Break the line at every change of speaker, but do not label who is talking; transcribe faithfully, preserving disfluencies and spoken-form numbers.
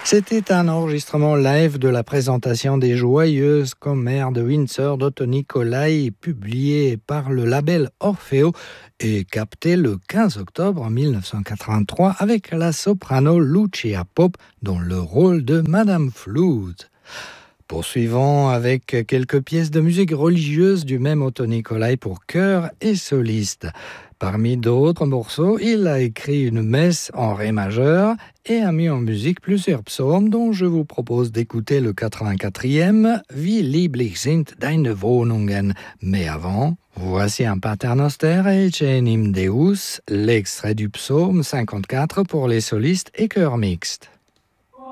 C'était un enregistrement live de la présentation des Joyeuses commères de Windsor d'Otto Nicolai, publié par le label Orfeo et capté le quinze octobre mille neuf cent quatre-vingt-trois avec la soprano Lucia Pope dans le rôle de Madame Flute. Poursuivons avec quelques pièces de musique religieuse du même Otto Nicolai pour chœur et soliste. Parmi d'autres morceaux, il a écrit une messe en ré majeur et a mis en musique plusieurs psaumes dont je vous propose d'écouter le quatre-vingt-quatrième « Wie lieblich sind deine Wohnungen ». Mais avant, voici un Paternoster Ecce enim Deus, l'extrait du psaume cinquante-quatre pour les solistes et chœurs mixtes.